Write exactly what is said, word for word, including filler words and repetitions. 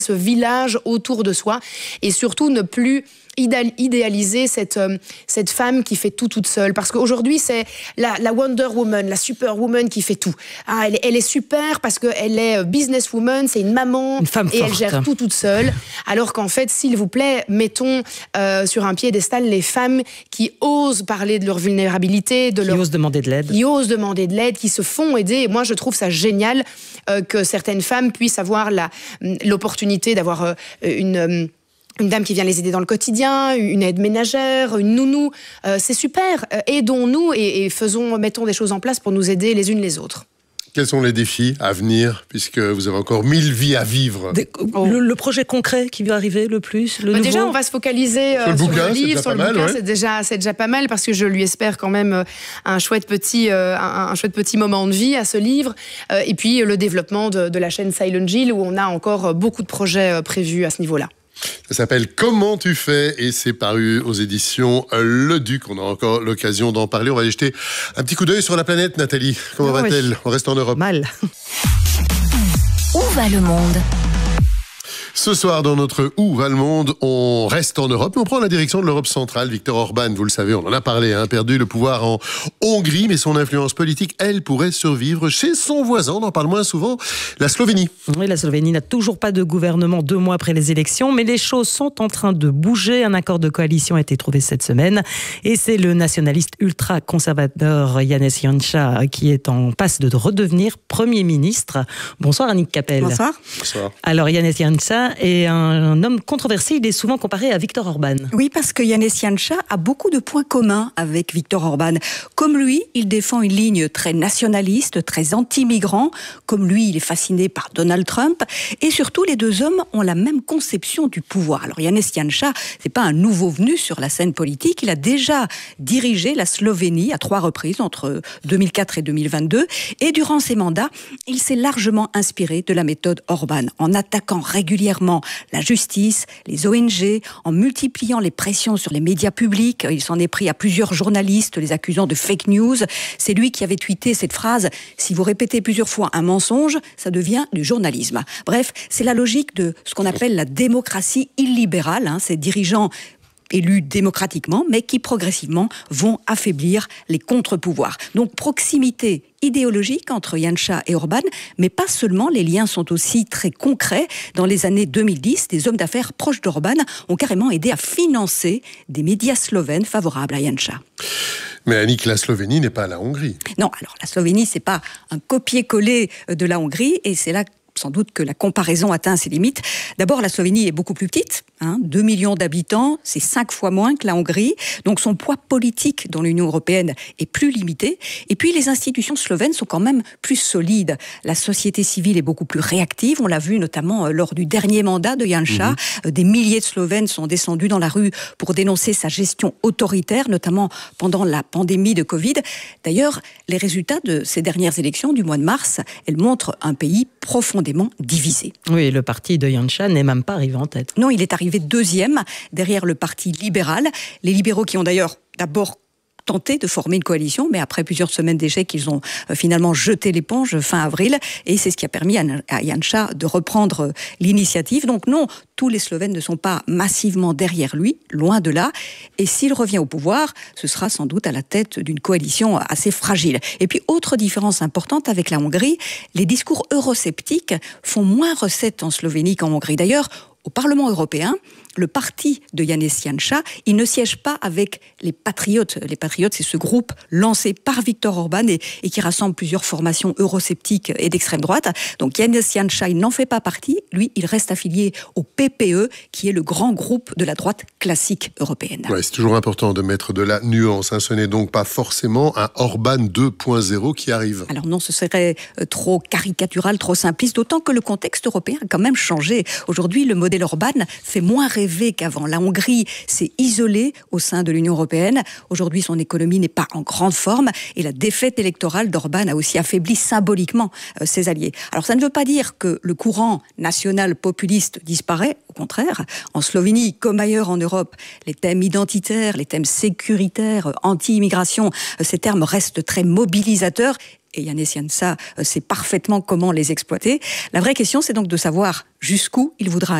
ce village autour de soi et surtout ne plus idéaliser cette, euh, cette femme qui fait tout toute seule. Parce qu'aujourd'hui, c'est la, la Wonder Woman, la Superwoman qui fait tout. Ah, elle, elle est super parce qu'elle est businesswoman, c'est une maman une femme et forte. Elle gère tout toute seule. Alors qu'en fait, s'il vous plaît, mettons euh, sur un piédestal les femmes qui osent parler de leur vulnérabilité, de qui leur... osent demander de l'aide. Qui osent demander de l'aide, qui se font aider. Et moi, je trouve ça génial euh, que certaines femmes puissent avoir la, l'opportunité d'avoir euh, une... Euh, une dame qui vient les aider dans le quotidien, une aide ménagère, une nounou, euh, c'est super. Euh, aidons-nous et, et faisons, mettons des choses en place pour nous aider les unes les autres. Quels sont les défis à venir, puisque vous avez encore mille vies à vivre? Des, oh. le, le projet concret qui va arriver le plus, le bah nouveau. Déjà, on va se focaliser euh, sur le, sur bouquin, le livre, sur le mal, bouquin, ouais. c'est déjà, c'est déjà pas mal, parce que je lui espère quand même euh, un, chouette petit, euh, un, un chouette petit moment de vie à ce livre. Euh, et puis, le développement de, de la chaîne Silent Jill, où on a encore beaucoup de projets euh, prévus à ce niveau-là. Ça s'appelle Comment tu fais et c'est paru aux éditions Le Duc. On a encore l'occasion d'en parler. On va aller jeter un petit coup d'œil sur la planète, Nathalie. Comment oh va-t-elle? oui. On reste en Europe. Mal. Où va le monde? Ce soir, dans notre Où va le monde, on reste en Europe, mais on prend la direction de l'Europe centrale. Viktor Orban, vous le savez, on en a parlé, a hein, perdu le pouvoir en Hongrie, mais son influence politique, elle, pourrait survivre chez son voisin, on en parle moins souvent, la Slovénie. Oui, la Slovénie n'a toujours pas de gouvernement deux mois après les élections, mais les choses sont en train de bouger. Un accord de coalition a été trouvé cette semaine, et c'est le nationaliste ultra-conservateur Janez Janša qui est en passe de redevenir Premier ministre. Bonsoir Annick Capel. Bonsoir. Bonsoir. Alors Janez Janša est un, un homme controversé, il est souvent comparé à Viktor Orban. Oui, parce que Janez Janša a beaucoup de points communs avec Viktor Orban. Comme lui, il défend une ligne très nationaliste, très anti-migrant. Comme lui, il est fasciné par Donald Trump. Et surtout, les deux hommes ont la même conception du pouvoir. Alors Janez Janša, c'est pas un nouveau venu sur la scène politique. Il a déjà dirigé la Slovénie à trois reprises, entre deux mille quatre et deux mille vingt-deux. Et durant ses mandats, il s'est largement inspiré de la méthode Orban, en attaquant régulièrement la justice, les O N G, en multipliant les pressions sur les médias publics. Il s'en est pris à plusieurs journalistes, les accusant de fake news. C'est lui qui avait tweeté cette phrase « Si vous répétez plusieurs fois un mensonge, ça devient du journalisme ». Bref, c'est la logique de ce qu'on appelle la démocratie illibérale. Hein, ces dirigeants élus démocratiquement, mais qui progressivement vont affaiblir les contre-pouvoirs. Donc proximité idéologique entre Janša et Orban, mais pas seulement, les liens sont aussi très concrets. Dans les années deux mille dix, des hommes d'affaires proches d'Orban ont carrément aidé à financer des médias slovènes favorables à Janša. Mais Annick, la Slovénie n'est pas la Hongrie. Non, alors la Slovénie, c'est pas un copier-coller de la Hongrie, et c'est là sans doute que la comparaison atteint ses limites. D'abord, la Slovénie est beaucoup plus petite, hein, deux millions d'habitants, c'est cinq fois moins que la Hongrie, donc son poids politique dans l'Union européenne est plus limité. Et puis, les institutions slovènes sont quand même plus solides. La société civile est beaucoup plus réactive, on l'a vu notamment lors du dernier mandat de Janša. Mmh. Des milliers de Slovènes sont descendus dans la rue pour dénoncer sa gestion autoritaire, notamment pendant la pandémie de Covid. D'ailleurs, les résultats de ces dernières élections du mois de mars, elles montrent un pays profondément divisé. Oui, le parti de Janša n'est même pas arrivé en tête. Non, il est arrivé deuxième, derrière le parti libéral. Les libéraux qui ont d'ailleurs d'abord tenté de former une coalition, mais après plusieurs semaines d'échecs, ils ont euh, finalement jeté l'éponge fin avril, et c'est ce qui a permis à, à Janša de reprendre euh, l'initiative. Donc non, tous les Slovènes ne sont pas massivement derrière lui, loin de là, et s'il revient au pouvoir, ce sera sans doute à la tête d'une coalition assez fragile. Et puis, autre différence importante avec la Hongrie, les discours eurosceptiques font moins recette en Slovénie qu'en Hongrie. D'ailleurs, au Parlement européen, le parti de Janez Janša, il ne siège pas avec les Patriotes. Les Patriotes, c'est ce groupe lancé par Viktor Orban et, et qui rassemble plusieurs formations eurosceptiques et d'extrême droite. Donc Janez Janša, il n'en fait pas partie. Lui, il reste affilié au P P E, qui est le grand groupe de la droite classique européenne. Ouais, c'est toujours important de mettre de la nuance. Hein. Ce n'est donc pas forcément un Orban deux point zéro qui arrive. Alors non, ce serait trop caricatural, trop simpliste, d'autant que le contexte européen a quand même changé. Aujourd'hui, le modèle Orban fait moins rêver rêvé qu'avant. La Hongrie s'est isolée au sein de l'Union européenne. Aujourd'hui, son économie n'est pas en grande forme et la défaite électorale d'Orban a aussi affaibli symboliquement euh, ses alliés. Alors ça ne veut pas dire que le courant national populiste disparaît. Au contraire, en Slovénie, comme ailleurs en Europe, les thèmes identitaires, les thèmes sécuritaires, anti-immigration, ces termes restent très mobilisateurs. Et Janez Janša sait parfaitement comment les exploiter. La vraie question, c'est donc de savoir jusqu'où il voudra aller.